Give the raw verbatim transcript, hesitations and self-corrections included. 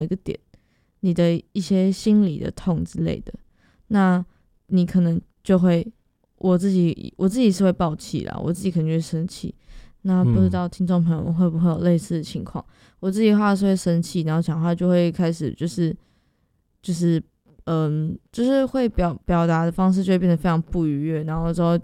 一个点，你的一些心理的痛之类的，那你可能就会，我自己我自己是会爆气啦，我自己可能就会生气。那不知道听众朋友们会不会有类似的情况？我自己的话是会生气，然后讲话就会开始就是就是嗯，就是会表表达的方式就会变得非常不愉悦，然后之后